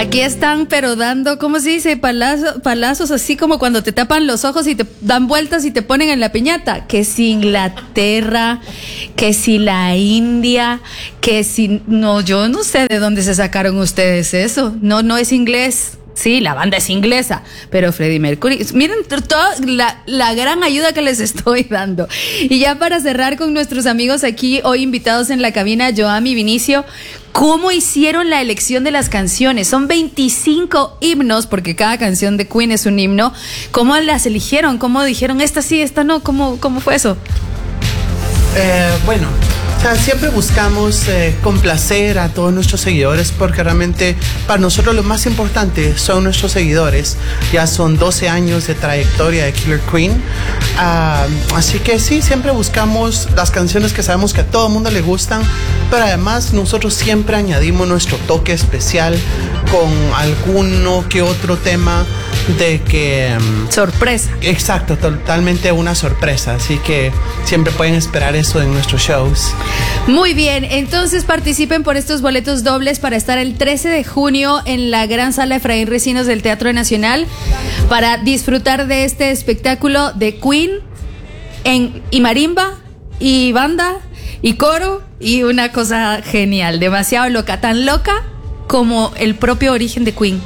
Aquí están, pero dando, ¿cómo se dice? Palazos, así como cuando te tapan los ojos y te dan vueltas y te ponen en la piñata. Que si Inglaterra, que si la India, que si... No, yo no sé de dónde se sacaron ustedes eso. No es inglés. Sí, la banda es inglesa, pero Freddie Mercury, miren toda la gran ayuda que les estoy dando. Y ya para cerrar con nuestros amigos aquí, hoy invitados en la cabina, Joam y Vinicio, ¿cómo hicieron la elección de las canciones? Son 25 himnos, porque cada canción de Queen es un himno. ¿Cómo las eligieron? ¿Cómo dijeron, esta sí, esta no? ¿Cómo fue eso? Bueno, o sea, siempre buscamos complacer a todos nuestros seguidores, porque realmente para nosotros lo más importante son nuestros seguidores. Ya son 12 años de trayectoria de Killer Queen, así que sí, siempre buscamos las canciones que sabemos que a todo el mundo le gustan, pero además nosotros siempre añadimos nuestro toque especial con alguno que otro tema de que... sorpresa. Exacto, totalmente una sorpresa, así que siempre pueden esperar eso en nuestros shows. Muy bien, entonces participen por estos boletos dobles para estar el 13 de junio en la gran sala Efraín Recinos del Teatro Nacional para disfrutar de este espectáculo de Queen y marimba y banda y coro y una cosa genial, demasiado loca, tan loca como el propio origen de Queen.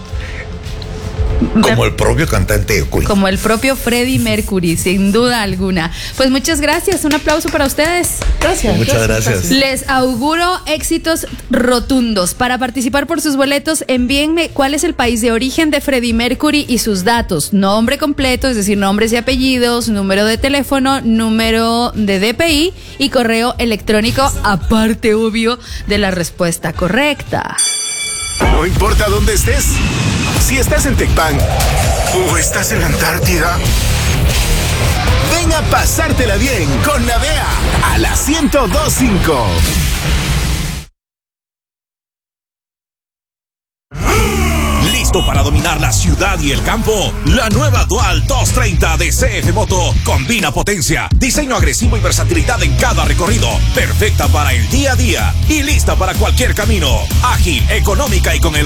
Como el propio cantante de Queen. Como el propio Freddie Mercury, sin duda alguna. Pues muchas gracias, un aplauso para ustedes. Gracias. Muchas gracias. Les auguro éxitos rotundos. Para participar por sus boletos, envíenme cuál es el país de origen de Freddie Mercury y sus datos. Nombre completo, es decir, nombres y apellidos, número de teléfono, número de DPI y correo electrónico, aparte, obvio, de la respuesta correcta. No importa dónde estés, si estás en Tecpan o estás en la Antártida, ven a pasártela bien con Navea a la 102.5. ¿Listo para dominar la ciudad y el campo? La nueva Dual 230 de CF Moto combina potencia, diseño agresivo y versatilidad en cada recorrido. Perfecta para el día a día y lista para cualquier camino. Ágil, económica y con el